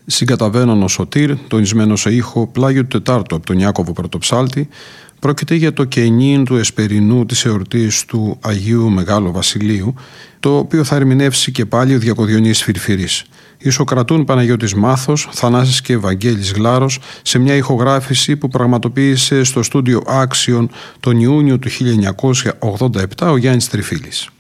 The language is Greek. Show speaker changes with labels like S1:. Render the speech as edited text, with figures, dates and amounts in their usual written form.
S1: Συγκαταβαίνον ο Σωτήρ, τονισμένο σε ήχο πλάγιο του Τετάρτου από τον Ιάκωβο Πρωτοψάλτη, πρόκειται για το καινήν του εσπερινού της εορτής του Αγίου Μεγάλου Βασιλείου, το οποίο θα ερμηνεύσει και πάλι ο Διακοδιονύης Φυρφυρής. Ισοκρατούν Παναγιώτης Μάθος, Θανάσης και Ευαγγέλης Γλάρος σε μια ηχογράφηση που πραγματοποίησε στο στούντιο Άξιον τον Ιούνιο του 1987 ο Γιάννης Τριφύλης.